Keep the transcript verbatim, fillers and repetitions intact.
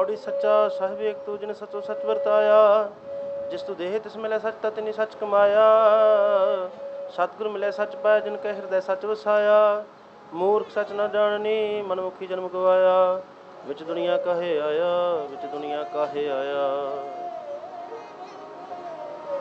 ਪੌੜੀ ਸੱਚਾ ਸਾਹਿਬ ਏਕ ਤੂੰ ਜਿਨ ਸਚੋ ਸਚ ਵਰਤਾਇਆ। ਜਿਸ ਤੂੰ ਦੇਹ ਤਿਸ ਮਿਲੈ ਸਚ ਤਾ ਤਿਨੀ ਸਚ ਕਮਾਇਆ। ਸਤਿਗੁਰ ਮਿਲੈ ਸਚ ਪਾਇਆ ਜਿਨ ਕੈ ਹਿਰਦੈ ਸਚ ਵਸਾਇਆ। ਮੂਰਖ ਸਚ ਨ ਜਾਣਨੀ ਮਨ ਮੁਖੀ ਜਨਮ ਗਵਾਇਆ। ਵਿੱਚ ਦੁਨੀਆ ਕਾਹੇ ਆਇਆ ਵਿੱਚ ਦੁਨੀਆ ਕਾਹੇ ਆਇਆ।